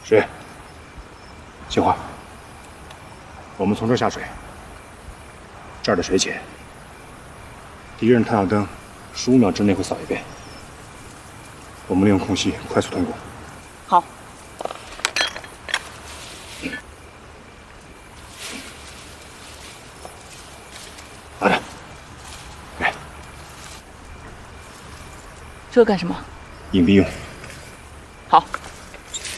是。秦华，我们从这儿下水，这儿的水浅，敌人探照灯15秒之内会扫一遍，我们利用空隙快速通过。 好。 拿着，来， 这干什么？ 隐蔽用。